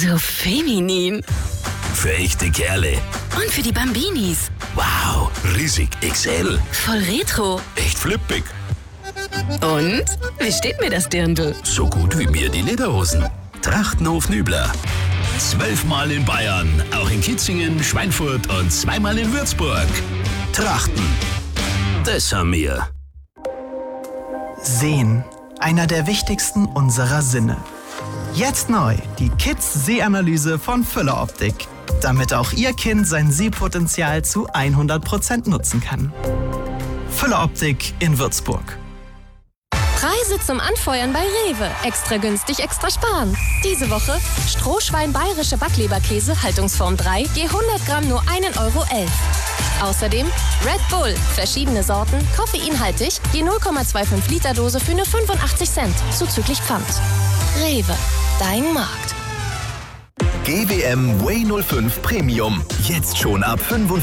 So feminin. Für echte Kerle. Und für die Bambinis. Wow, riesig XL. Voll retro. Echt flippig. Und? Wie steht mir das Dirndl? So gut wie mir die Lederhosen. Trachtenhof Nübler. 12-mal in Bayern, auch in Kitzingen, Schweinfurt und 2-mal in Würzburg. Trachten. Das haben wir. Sehen. Einer der wichtigsten unserer Sinne. Jetzt neu die Kids-Sehanalyse von Füller Optik. Damit auch Ihr Kind sein Sehpotenzial zu 100% nutzen kann. Füller Optik in Würzburg. Preise zum Anfeuern bei Rewe. Extra günstig, extra sparen. Diese Woche Strohschwein bayerische Backleberkäse, Haltungsform 3, je 100 Gramm nur 1,11 Euro. Außerdem Red Bull, verschiedene Sorten, koffeinhaltig, je 0,25 Liter Dose für nur 85 Cent, zuzüglich Pfand. Rewe, dein Markt. GWM Way 05 Premium. Jetzt schon ab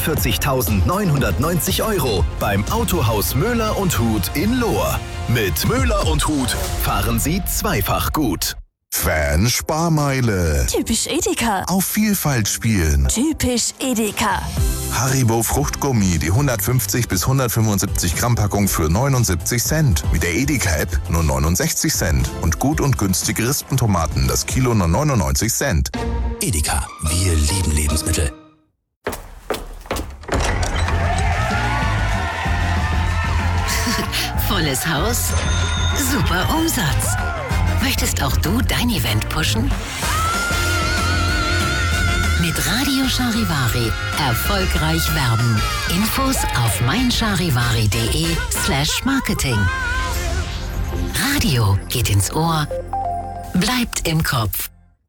45.990 Euro beim Autohaus Möller und Huth in Lohr. Mit Möller und Huth fahren Sie zweifach gut. Fan-Sparmeile. Typisch Edeka. Auf Vielfalt spielen. Typisch Edeka. Haribo Fruchtgummi, die 150 bis 175 Gramm Packung für 79 Cent. Mit der Edeka-App nur 69 Cent. Und gut und günstige Rispentomaten, das Kilo nur 99 Cent. Edeka, wir lieben Lebensmittel. Volles Haus, super Umsatz. Möchtest auch du dein Event pushen? Mit Radio Charivari erfolgreich werben. Infos auf meincharivari.de/marketing. Radio geht ins Ohr, bleibt im Kopf.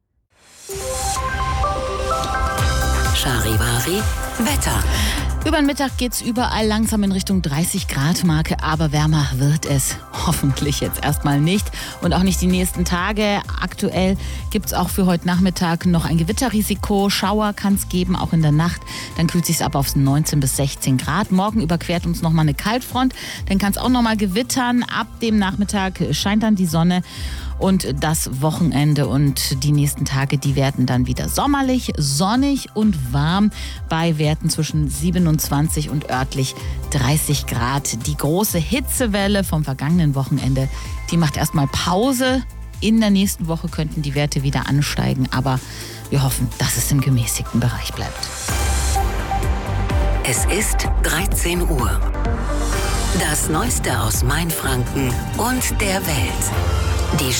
Charivari Wetter. Über den Mittag geht's überall langsam in Richtung 30-Grad-Marke, aber wärmer wird es hoffentlich jetzt erstmal nicht und auch nicht die nächsten Tage. Aktuell gibt's auch für heute Nachmittag noch ein Gewitterrisiko. Schauer kann's geben, auch in der Nacht. Dann kühlt sich's ab auf 19 bis 16 Grad. Morgen überquert uns nochmal eine Kaltfront. Dann kann's auch nochmal gewittern. Ab dem Nachmittag scheint dann die Sonne. Und das Wochenende und die nächsten Tage, die werden dann wieder sommerlich, sonnig und warm bei Werten zwischen 27 und örtlich 30 Grad. Die große Hitzewelle vom vergangenen Wochenende, die macht erstmal Pause. In der nächsten Woche könnten die Werte wieder ansteigen, aber wir hoffen, dass es im gemäßigten Bereich bleibt. Es ist 13 Uhr. Das Neueste aus Mainfranken und der Welt. Die